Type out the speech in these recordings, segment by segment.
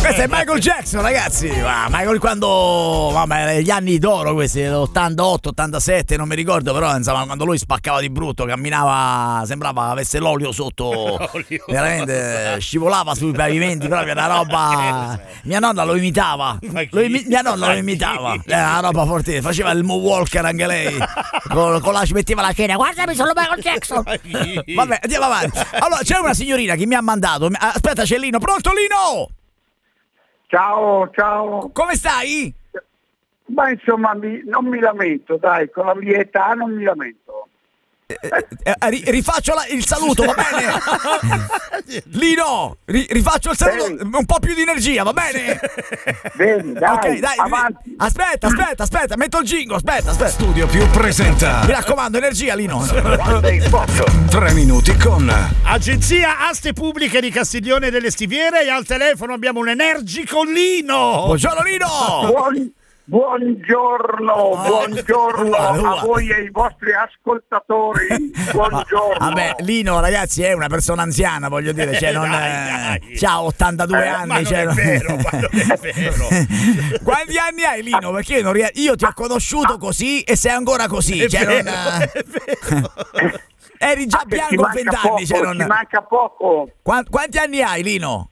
Questo è Michael Jackson, ragazzi. Michael quando gli anni d'oro questi, l'88, 87, non mi ricordo, però insomma quando lui spaccava di brutto, camminava, sembrava avesse l'olio sotto. Veramente scivolava sui pavimenti, proprio una roba. Mia nonna lo imitava. Mia nonna lo imitava. Era una roba forte, faceva il moonwalker anche lei. Ci metteva la scena. Guardami, sono Michael Jackson. Vabbè, andiamo avanti. Allora, c'è una signorina che mi ha mandato. Aspetta, c'è Lino. Pronto, Lino? Ciao, ciao. Come stai? Ma insomma, non mi lamento, dai, con la mia età non mi lamento. Rifaccio il saluto, va bene? Lino, rifaccio il saluto, un po' più di energia, va bene? Bene, dai, okay, dai, avanti. Aspetta, metto il jingle, aspetta. Studio Più presenta. Mi raccomando, energia, Lino. 3 minuti con Agenzia Aste Pubbliche di Castiglione delle Stiviere e al telefono abbiamo un energico Lino. Buongiorno, Lino. Buongiorno a voi e ai vostri ascoltatori. Buongiorno. Vabbè, Lino, ragazzi, è una persona anziana, voglio dire, cioè non c'ha 82 anni, ma non cioè, è vero, ma non è vero. Quanti anni hai, Lino? Perché io ti ho conosciuto così e sei ancora così, È cioè vero, non è vero. eri già bianco a 20 anni, cioè non... Ci manca poco. Quanti anni hai, Lino?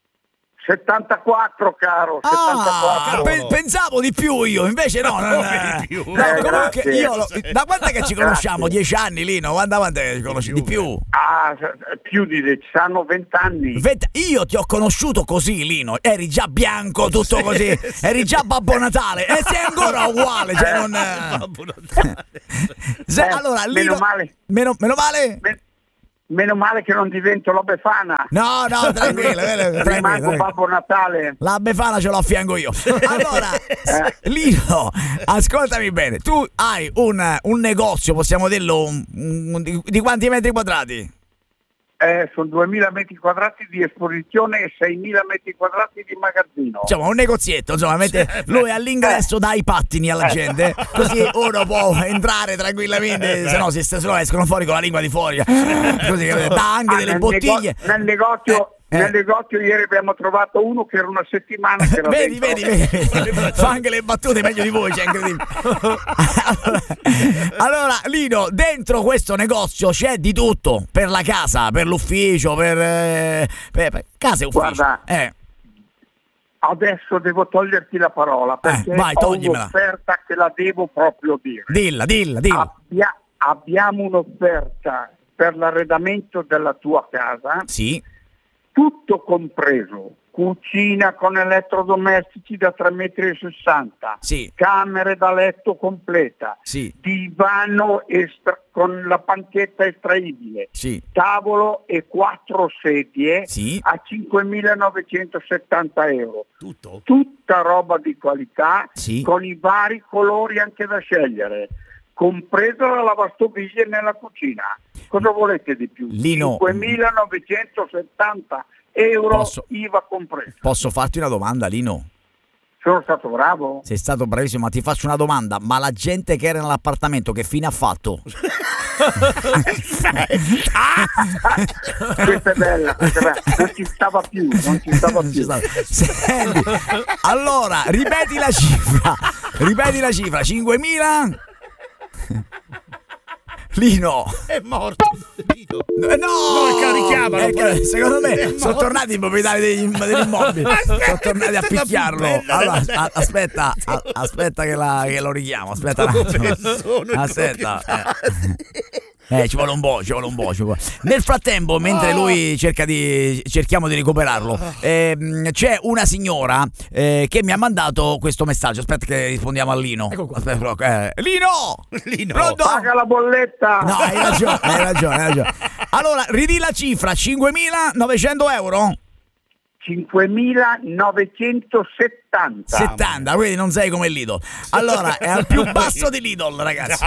74, caro, 74. Pensavo di più io, invece no. Di più. No, comunque grazie. da quant'è che ci conosciamo? 10 anni, Lino? Quant'è che ci conosci? Di più? Più di sanno 20 anni. Io ti ho conosciuto così, Lino. Eri già bianco, tutto così. Eri già Babbo Natale e sei ancora uguale, cioè non. Babbo Natale. Allora, Lino. Meno male? Meno male che non divento la Befana. No, tranquillo. Rimango Babbo Natale. La Befana ce l'ho a fianco io. Allora, Lino, ascoltami bene. Tu hai un negozio, possiamo dirlo, di quanti metri quadrati? Sono 2000 metri quadrati di esposizione e 6000 metri quadrati di magazzino. Insomma, un negozietto, insomma, lui all'ingresso dà i pattini alla gente, così uno può entrare tranquillamente, se no escono fuori con la lingua di fuori. Così, dà anche delle bottiglie. Nel negozio ieri abbiamo trovato uno che era una settimana che era vedi. Fa anche le battute meglio di voi, cioè incredibile. Allora, Lino, dentro questo negozio c'è di tutto, per la casa, per l'ufficio, per casa e ufficio. Guarda, adesso devo toglierti la parola perché vai, ho toglimela. un'offerta che la devo proprio dire. Dilla. Abbiamo un'offerta per l'arredamento della tua casa. Sì. Tutto compreso, cucina con elettrodomestici da 3,60 metri, sì. Camere da letto completa, sì. Divano con la panchetta estraibile, sì. Tavolo e 4 sedie, sì. A 5.970 euro. Tutto? Tutta roba di qualità, sì. Con i vari colori anche da scegliere, compresa la lavastoviglie nella cucina. Cosa volete di più? Lino, 5.970 euro, IVA compreso. Posso farti una domanda, Lino? Sono stato bravo? Sei stato bravissimo, ma ti faccio una domanda. Ma la gente che era nell'appartamento che fine ha fatto? Questa è bella. Non ci stava più. Senti, allora, ripeti la cifra. 5.000? Lino è morto. No, carichiamolo. Secondo me sono tornati i proprietari degli immobili. Sono tornati a picchiarlo. Allora, aspetta che lo richiamo. Aspetta. Ci vuole un po'. Nel frattempo, mentre lui cerchiamo di recuperarlo, c'è una signora che mi ha mandato questo messaggio. Aspetta che rispondiamo a Lino. Lino! Pronto? Paga la bolletta. No, hai ragione. Allora, ridì la cifra, 5.900 euro? 5.970. Quindi non sei come Lidl. Allora, è al più basso di Lidl, ragazzi.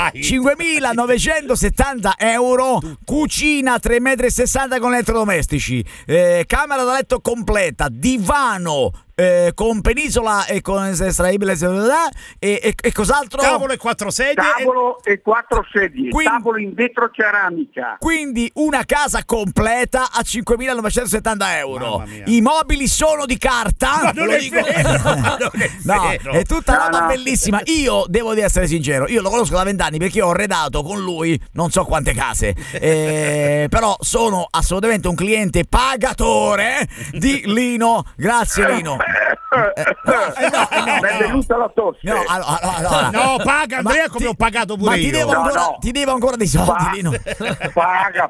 5.970 euro, cucina 3,60 metri con elettrodomestici, camera da letto completa, divano, con penisola e con estraibile e cos'altro? Tavolo e 4 sedie. Tavolo e 4 sedie, Quindi- tavolo in vetro ceramica. Quindi una casa completa a 5.970 euro. Mamma mia. I mobili sono di carta. Ma non ve lo è dico. vero, ma non è No, vero. è tutta roba No. bellissima. Io devo di essere sincero, io lo conosco da 20 anni perché ho arredato con lui non so quante case. Però sono assolutamente un cliente pagatore di Lino. Grazie Lino. Mi è venuta la tosse. No, allora. No, paga Andrea Ma come ti- ho pagato pure ma ti io. devo, No, ancora, no. ti devo ancora dei soldi, Lino. Paga.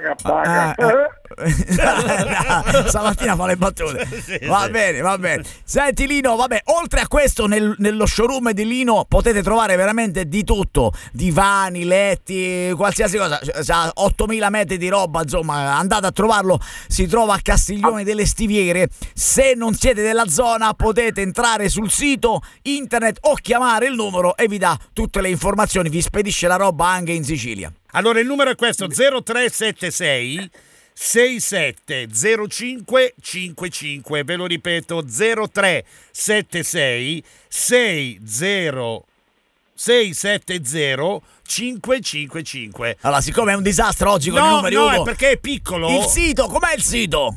Stamattina fa le battute. Sì, Va sì. bene. Senti Lino, vabbè, oltre a questo nello showroom di Lino potete trovare veramente di tutto, divani, letti, qualsiasi cosa. C'ha 8.000 metri di roba, insomma, andate a trovarlo, si trova a Castiglione delle Stiviere. Se non siete della zona potete entrare sul sito internet o chiamare il numero e vi dà tutte le informazioni, vi spedisce la roba anche in Sicilia. Allora il numero è questo: 0376 670555. Ve lo ripeto: 0376 670 555. Allora, siccome è un disastro oggi con i No, numeri, no, Ugo, è perché è piccolo. il sito, com'è il sito?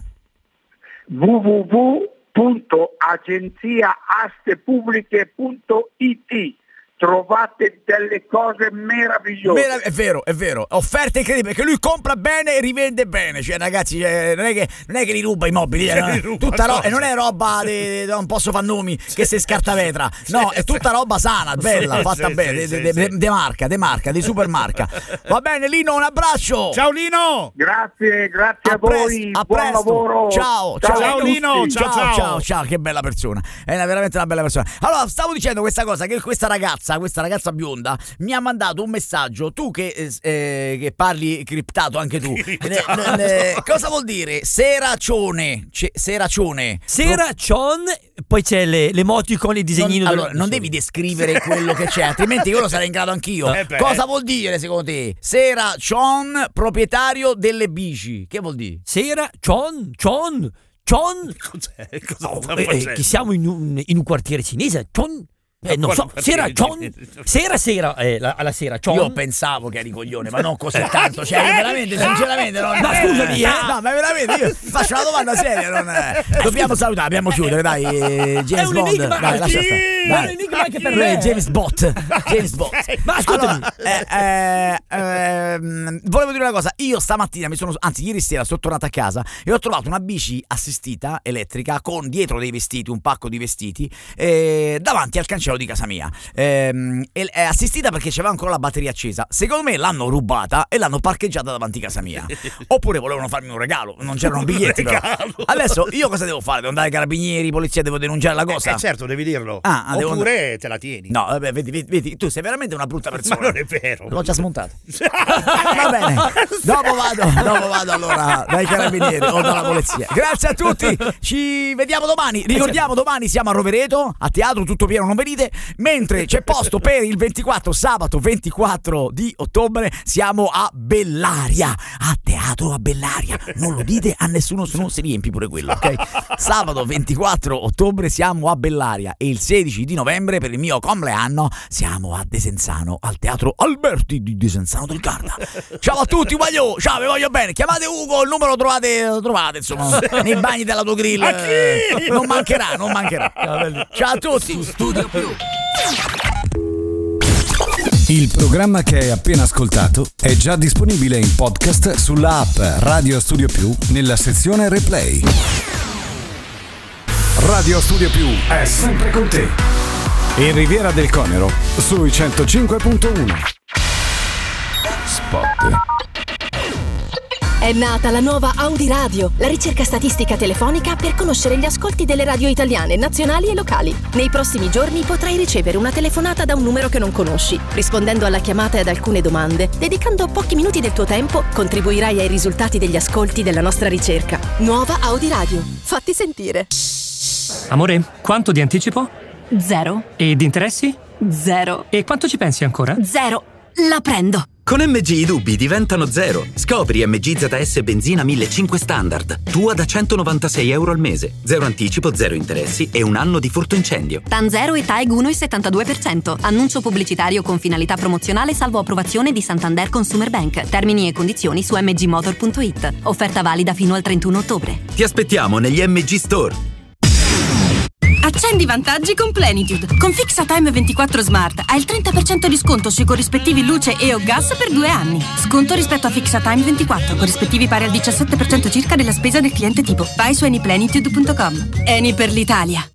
www.agenziaastepubbliche.it. Trovate delle cose meravigliose. È vero, offerte incredibili, perché lui compra bene e rivende bene, cioè ragazzi, non è che li ruba i mobili, Li ruba tutta cosa? e non è roba non posso far nomi, che si scartavetra, no, è tutta roba sana, bella, Sì, fatta sì, bene, sì, de marca, di supermarca. Va bene Lino, un abbraccio. Ciao Lino. Grazie a voi, a buon presto. lavoro. Ciao a tutti. Lino, ciao. Ciao, che bella persona. È veramente una bella persona. Allora, stavo dicendo questa cosa, che questa ragazza bionda mi ha mandato un messaggio. Tu che parli criptato anche tu. Cosa vuol dire? Seracione. Seracione, poi c'è l'emoticon, il disegnino. Allora, non devi descrivere quello che c'è, altrimenti io lo sarei in grado anch'io. Beh. Cosa vuol dire secondo te? Seracion, proprietario delle bici. Che vuol dire? Chon. Cos'è? Cosa sta facendo? Che siamo in un quartiere cinese. Chon. Non so, Quale sera, alla sera, Chon. Io pensavo che eri coglione, ma non così tanto. Cioè, io veramente, sinceramente, non. Ma scusami, No, ma veramente, io faccio una domanda seria. Dobbiamo salutare, dobbiamo chiudere, dai. James È un Bond. enigma, Dai, lascia sì, stare. è Dai. un enigma anche per me. James Bond. Ma ascoltami. Allora, volevo dire una cosa. Io stamattina anzi ieri sera sono tornato a casa e ho trovato una bici assistita elettrica con dietro dei vestiti, un pacco di vestiti, davanti al cancello di casa mia. È assistita perché c'aveva ancora la batteria accesa. Secondo me l'hanno rubata e l'hanno parcheggiata davanti a casa mia. Oppure volevano farmi un regalo, non c'erano biglietti però. Adesso io cosa devo fare? Devo andare ai carabinieri, polizia, devo denunciare la cosa? Certo, devi dirlo. Devo Oppure te la tieni. No, vabbè, vedi, tu sei veramente una brutta persona. Ma non è vero. L'ho già smontato. Va bene, dopo vado allora dai carabinieri o dalla polizia. Grazie a tutti, ci vediamo domani. Ricordiamo, domani siamo a Rovereto, a teatro tutto pieno, non venite. Mentre c'è posto per il 24, sabato 24 di ottobre, siamo a Bellaria, a teatro a Bellaria. Non lo dite a nessuno, se no si riempie pure quello, ok? Sabato 24 ottobre siamo a Bellaria e il 16 di novembre per il mio compleanno siamo a Desenzano, al teatro Alberti di Desenzano del Garda. Ciao a tutti, ciao, vi voglio bene. Chiamate Ugo, il numero lo trovate insomma nei bagni della tua grill. Non mancherà. Ciao a tutti. Studio Più. Il programma che hai appena ascoltato è già disponibile in podcast sulla app Radio Studio Più nella sezione Replay. Radio Studio Più è sempre con te. In Riviera del Conero sui 105.1. Spot. È nata la nuova Audi Radio, la ricerca statistica telefonica per conoscere gli ascolti delle radio italiane, nazionali e locali. Nei prossimi giorni potrai ricevere una telefonata da un numero che non conosci. Rispondendo alla chiamata e ad alcune domande, dedicando pochi minuti del tuo tempo, contribuirai ai risultati degli ascolti della nostra ricerca. Nuova Audi Radio. Fatti sentire. Amore, quanto di anticipo? 0. E di interessi? 0. E quanto ci pensi ancora? 0. La prendo. Con MG i dubbi diventano zero. Scopri MG ZS benzina 1500 standard. Tua da €196 al mese. Zero anticipo, zero interessi e un anno di furto incendio. TAN 0 e TAEG 1,72%. Annuncio pubblicitario con finalità promozionale salvo approvazione di Santander Consumer Bank. Termini e condizioni su mgmotor.it. Offerta valida fino al 31 ottobre. Ti aspettiamo negli MG Store. Accendi i vantaggi con Plenitude. Con FixaTime 24 Smart hai il 30% di sconto sui corrispettivi luce e o gas per 2 anni. Sconto rispetto a FixaTime 24, corrispettivi pari al 17% circa della spesa del cliente tipo. Vai su anyplenitude.com. Eni per l'Italia.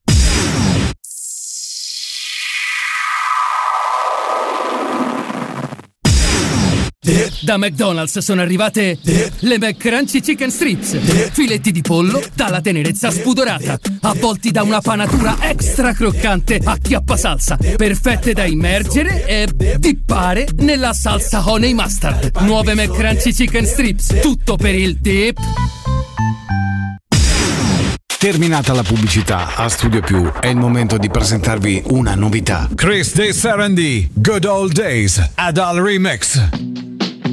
Da McDonald's sono arrivate le McCrunchy Chicken Strips. Filetti di pollo dalla tenerezza spudorata, avvolti da una panatura extra croccante a chiappasalsa, perfette da immergere e dippare nella salsa honey mustard. Nuove McCrunchy Chicken Strips, tutto per il dip. Terminata la pubblicità, a Studio Più è il momento di presentarvi una novità. Chris De Sarandì, Good Old Days, Adal Remix.